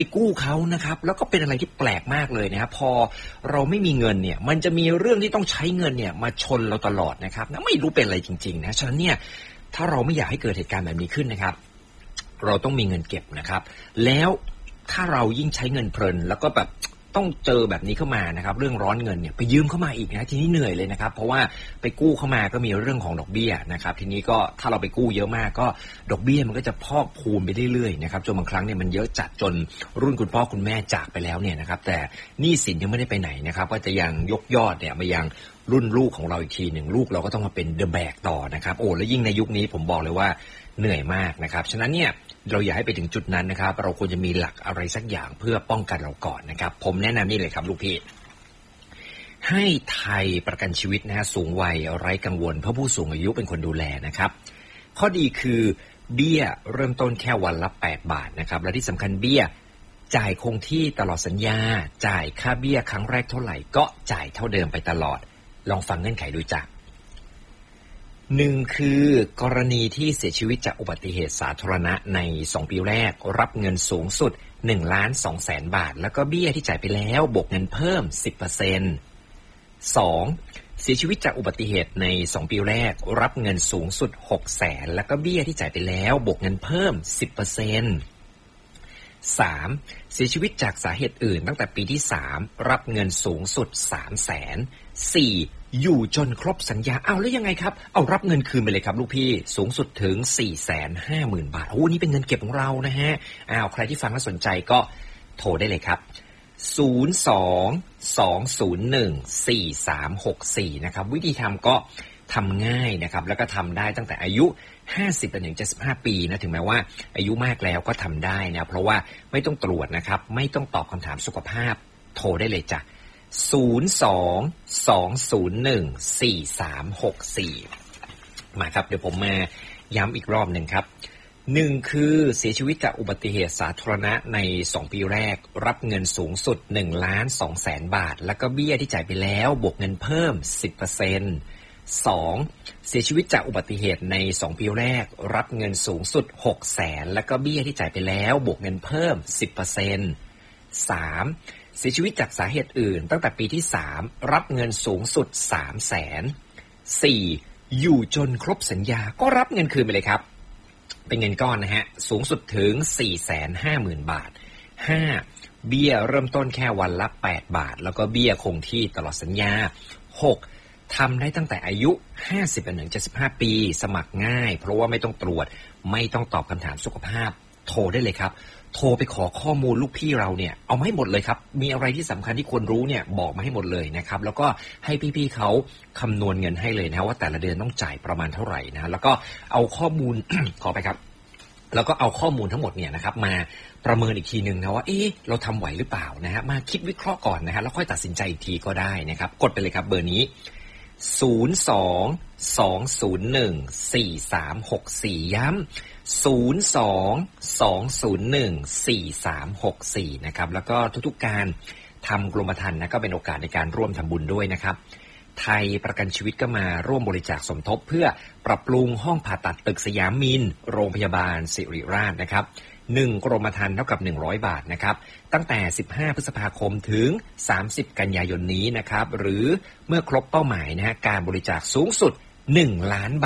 กู้เขานะครับแล้วก็เป็นอะไรที่แปลกมากเลยนะครับพอเราไม่มีเงินเนี่ยมันจะมีเรื่องที่ต้องใช้เงินเนี่ยมาชนเราตลอดนะครับไม่รู้เป็นอะไรจริงๆนะฉะนั้นเนี่ยถ้าเราไม่อยากให้เกิดเหตุการณ์แบบนี้ขึ้นนะครับเราต้องมีเงินเก็บนะครับแล้วถ้าเรายิ่งใช้เงินเพลินแล้วก็แบบต้องเจอแบบนี้เข้ามานะครับเรื่องร้อนเงินเนี่ยไปยืมเข้ามาอีกนะทีนี้เหนื่อยเลยนะครับเพราะว่าไปกู้เข้ามาก็มีเรื่องของดอกเบี้ยนะครับทีนี้ก็ถ้าเราไปกู้เยอะมากก็ดอกเบี้ยมันก็จะพอกพูนไปเรื่อยๆนะครับจนบางครั้งเนี่ยมันเยอะจัดจนรุ่นคุณพ่อคุณแม่จากไปแล้วเนี่ยนะครับแต่หนี้สินยังไม่ได้ไปไหนนะครับก็จะยังยกยอดเนี่ยมายังรุ่นลูกของเราอีกทีหนึ่งลูกเราก็ต้องมาเป็นเดอะแบกต่อนะครับโอ้แล้วยิ่งในยุคนี้ผมบอกเลยว่าเหนื่อยมากนะครับฉะนั้นเนี่ยเราอย่าให้ไปถึงจุดนั้นนะครับเราควรจะมีหลักอะไรสักอย่างเพื่อป้องกันเราก่อนนะครับผมแนะนำนี่เลยครับลูกพี่ให้ไทยประกันชีวิตนะฮะสูงวัยไร้กังวลเพราะผู้สูงอายุเป็นคนดูแลนะครับข้อดีคือเบี้ยเริ่มต้นแค่วันละ8 บาทนะครับและที่สำคัญเบี้ยจ่ายคงที่ตลอดสัญญาจ่ายค่าเบี้ยครั้งแรกเท่าไหร่ก็จ่ายเท่าเดิมไปตลอดลองฟังเงื่อนไขดูจ้ะ1คือกรณีที่เสียชีวิตจากอุบัติเหตุสาธารณะใน2 ปีแรกรับเงินสูงสุด 1,200,000 บาทแล้วก็เบี้ยที่จ่ายไปแล้วบวกเงินเพิ่ม 10% 2เสียชีวิตจากอุบัติเหตุใน2 ปีแรกรับเงินสูงสุด 600,000แล้วก็เบี้ยที่จ่ายไปแล้วบวกเงินเพิ่ม 10% 3เสียชีวิตจากสาเหตุอื่นตั้งแต่ปีที่3รับเงินสูงสุด 300,000 4อยู่จนครบสัญญาแล้วยังไงครับเอารับเงินคืนไปเลยครับลูกพี่สูงสุดถึง 450,000 บาทนี่เป็นเงินเก็บของเรานะฮะใครที่ฟังแล้วสนใจก็โทรได้เลยครับ02-201-4364นะครับวิธีทำก็ทำง่ายนะครับแล้วก็ทำได้ตั้งแต่อายุ50ถึง75ปีนะถึงแม้ว่าอายุมากแล้วก็ทำได้นะเพราะว่าไม่ต้องตรวจนะครับไม่ต้องตอบคำถามสุขภาพโทรได้เลยจ้ะ02-201-4364มาครับเดี๋ยวผมมาย้ำอีกรอบหนึ่งครับ1คือเสียชีวิตจากอุบัติเหตุสาธารณะใน2 ปีแรกรับเงินสูงสุด 1,200,000 บาทแล้วก็เบี้ยที่จ่ายไปแล้วบวกเงินเพิ่ม 10% 2เสียชีวิตจากอุบัติเหตุใน2 ปีแรกรับเงินสูงสุด 600,000แล้วก็เบี้ยที่จ่ายไปแล้วบวกเงินเพิ่ม 10% 3เสียชีวิตจากสาเหตุอื่นตั้งแต่ปีที่3รับเงินสูงสุด 300,000 4อยู่จนครบสัญญาก็รับเงินคืนไปเลยครับเป็นเงินก้อนนะฮะสูงสุดถึง 450,000 บาท 5เบี้ยเริ่มต้นแค่วันละ8 บาทแล้วก็เบี้ยคงที่ตลอดสัญญา6ทำได้ตั้งแต่อายุ50-75 ปีสมัครง่ายเพราะว่าไม่ต้องตรวจไม่ต้องตอบคำถามสุขภาพโทรได้เลยครับโทรไปขอข้อมูลลูกพี่เราเนี่ยเอามาให้หมดเลยครับมีอะไรที่สำคัญที่ควรรู้เนี่ยบอกมาให้หมดเลยนะครับแล้วก็ให้พี่ๆเขาคำนวณเงินให้เลยนะว่าแต่ละเดือนต้องจ่ายประมาณเท่าไหร่นะแล้วก็เอาข้อมูล ขอไปครับแล้วก็เอาข้อมูลทั้งหมดเนี่ยนะครับมาประเมินอีกทีนึงนะว่าเราทำไหวหรือเปล่านะฮะมาคิดวิเคราะห์ก่อนนะฮะแล้วค่อยตัดสินใจอีกทีก็ได้นะครับกดไปเลยครับเบอร์นี้02-201-4364ย้ำ02-201-4364นะครับแล้วก็ทุกๆการทำกรมธรรม์นะก็เป็นโอกาสในการร่วมทำบุญด้วยนะครับไทยประกันชีวิตก็มาร่วมบริจาคสมทบเพื่อปรับปรุงห้องผ่าตัดตึกสยามมินโรงพยาบาลศิริราชนะครับ1กรมธรรม์เท่ากับ100 บาทนะครับตั้งแต่15พฤษภาคมถึง30กันยายนนี้นะครับหรือเมื่อครบเป้าหมายนะฮะการบริจาคสูงสุด1 ล้าน